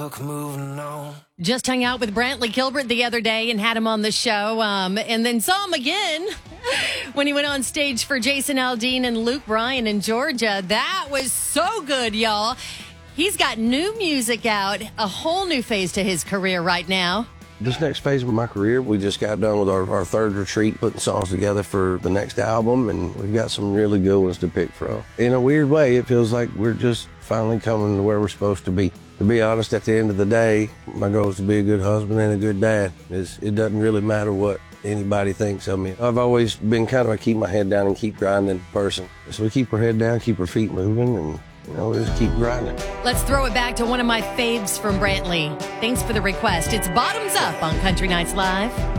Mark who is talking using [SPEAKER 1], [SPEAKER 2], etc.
[SPEAKER 1] book, moving on.
[SPEAKER 2] Just hung out with Brantley Gilbert the other day and had him on the show, and then saw him again when he went on stage for Jason Aldean and Luke Bryan in Georgia. That was so good, y'all. He's got new music out, a whole new phase to his career right now.
[SPEAKER 3] This next phase of my career, we just got done with our third retreat, putting songs together for the next album, and we've got some really good ones to pick from. In a weird way, it feels like we're just finally coming to where we're supposed to be. To be honest, at the end of the day, my goal is to be a good husband and a good dad. It doesn't really matter what anybody thinks of me. I've always been kind of a keep my head down and keep grinding person. So we keep our head down, keep our feet moving, and we just keep grinding.
[SPEAKER 2] Let's throw it back to one of my faves from Brantley. Thanks for the request. It's Bottoms Up on Country Nights Live.